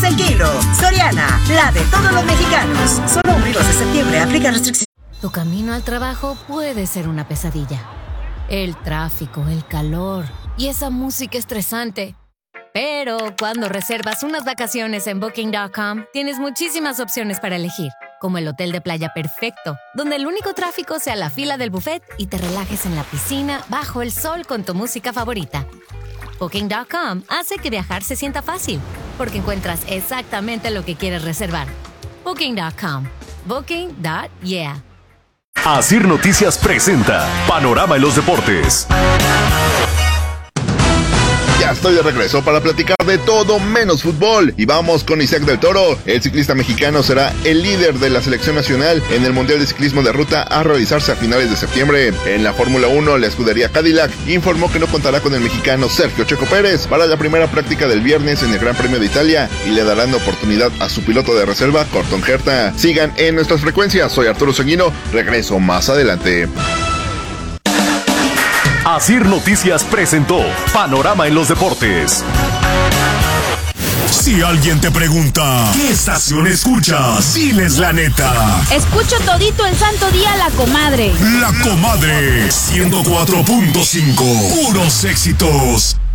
el kilo. Soriana, la de todos los mexicanos. Solo un 2 de septiembre, aplica restricciones. Tu camino al trabajo puede ser una pesadilla. El tráfico, el calor y esa música estresante. Pero cuando reservas unas vacaciones en Booking.com, tienes muchísimas opciones para elegir, como el hotel de playa perfecto, donde el único tráfico sea la fila del buffet y te relajes en la piscina bajo el sol con tu música favorita. Booking.com hace que viajar se sienta fácil, porque encuentras exactamente lo que quieres reservar. Booking.com. Booking.yeah. Asir Noticias presenta Panorama en los Deportes. Ya estoy de regreso para platicar de todo menos fútbol. Y vamos con Isaac del Toro. El ciclista mexicano será el líder de la selección nacional en el Mundial de Ciclismo de Ruta a realizarse a finales de septiembre. En la Fórmula 1, la escudería Cadillac informó que no contará con el mexicano Sergio Checo Pérez para la primera práctica del viernes en el Gran Premio de Italia y le darán la oportunidad a su piloto de reserva, Colton Herta. Sigan en nuestras frecuencias. Soy Arturo Seguino. Regreso más adelante. Asir Noticias presentó Panorama en los Deportes. Si alguien te pregunta, ¿qué estación escuchas? Diles la neta. Escucho todito el santo día La Comadre. La Comadre 104.5. Puros éxitos.